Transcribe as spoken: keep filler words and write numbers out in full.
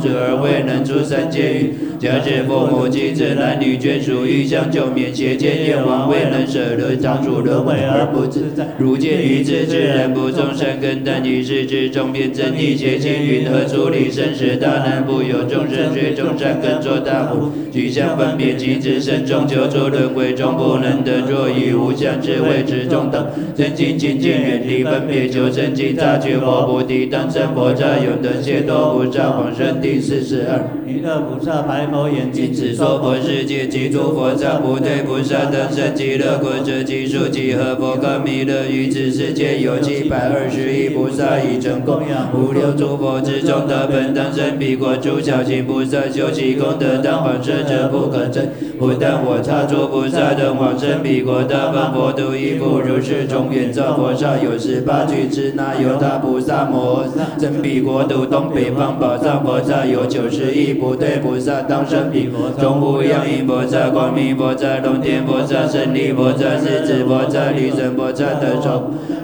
者而未能出三界狱。假使父母妻子男女眷属欲相救免邪见阎王未能舍得当主轮回而不自在。如见于智之人不种善根，但于世之中便增益邪见，云何处理生死大难？不有众生虽种善根作大苦，具相分别及自身终究诸轮回中不能得。若以无相智慧之中等，真经清净远离分别，求生尽大觉佛菩提当生佛刹，永得解脱菩萨往生第四十二。 弥勒菩萨白佛言： 今此娑婆世界及诸佛刹不对菩萨当生极乐国者，其数几何？佛告弥勒：于此世界有七百二十亿菩萨已成供养，无六诸佛之中得本当生彼国。诸小型菩萨修其功德当往生者不可证。不但我他诸菩萨等往生彼国，大方佛度亦复如是。从远造佛刹有十八具支那由他菩萨摩诃生彼国土东北方宝藏佛刹有九十亿不对菩萨当生彼国。中无量音菩萨、光明菩萨、龙天菩萨、胜利菩萨、狮子菩萨、律神菩萨得受。